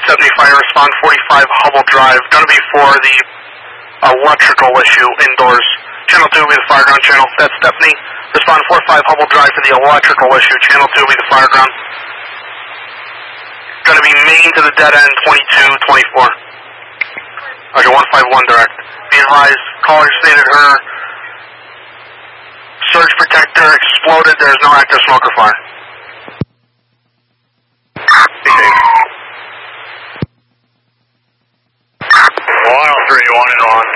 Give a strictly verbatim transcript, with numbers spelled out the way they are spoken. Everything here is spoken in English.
Stephanie Fire, respond forty-five Hubble Drive. Gonna be for the electrical issue indoors. Channel two will be the fire ground channel. That's Stephanie. Respond forty-five Hubble Drive for the electrical issue. Channel two will be the fire ground. Gonna be main to the dead end, twenty-two twenty-four. Okay, one five one direct. Be advised, caller stated her surge protector exploded. There is no active smoke or fire. one oh three, one and one.